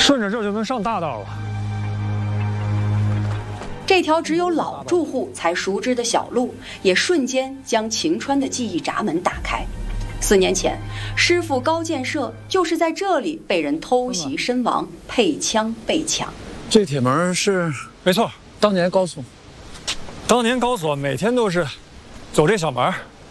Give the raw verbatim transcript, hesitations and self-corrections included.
顺着这就能上大道了。 这条只有老住户才熟知的小路，也瞬间将晴川的记忆闸门打开。四年前，师傅高建设就是在这里被人偷袭身亡，配枪被抢。 这铁门是？ 没错， 当年高所。 当年高所每天都是走这小门。